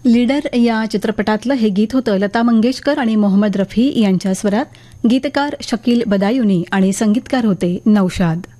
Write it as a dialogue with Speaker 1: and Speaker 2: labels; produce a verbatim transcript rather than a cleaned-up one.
Speaker 1: Leader या चित्रपटातलं हे गीत होतं लता मंगेशकर आणि मोहम्मद रफी यांच्या स्वरात. गीतकार शकील बदायुनी आणि संगीतकार होते नौशाद.